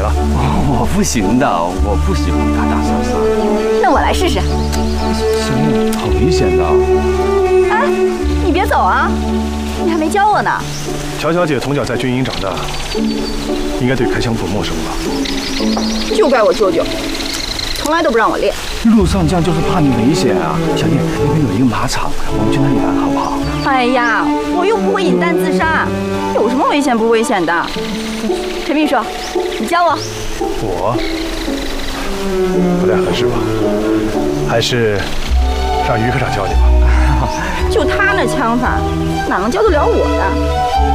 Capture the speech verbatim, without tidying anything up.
了。 我不行的，我不喜欢打打杀杀。 那我来试试。 行，好危险的。 哎，你别走啊，你还没教我呢。 乔小姐从小在军营长大，应该对开枪不陌生吧？ 就怪我舅舅，从来都不让我练。 路上这样就是怕你危险啊。小叶，那边有一个马场，我们去那里玩好不好？ 哎呀，我又不会引弹自杀，有什么危险不危险的？陈秘书，你教我。 我不太合适吧？还是让于科长教你吧。 就他那枪法，哪能教得了我呀？